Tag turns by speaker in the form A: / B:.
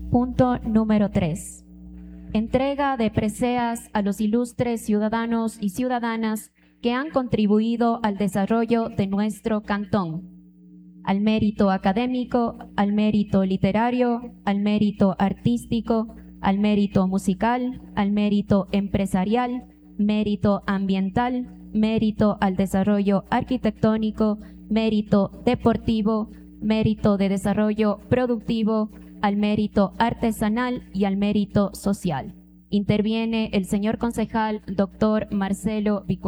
A: Punto número 3. Entrega de preseas a los ilustres ciudadanos y ciudadanas que han contribuido al desarrollo de nuestro cantón, al mérito académico, al mérito literario, al mérito artístico, al mérito musical, al mérito empresarial, mérito ambiental, mérito al desarrollo arquitectónico, mérito deportivo, mérito de desarrollo productivo, al mérito artesanal y al mérito social. Interviene el señor concejal, doctor Marcelo Vicuña.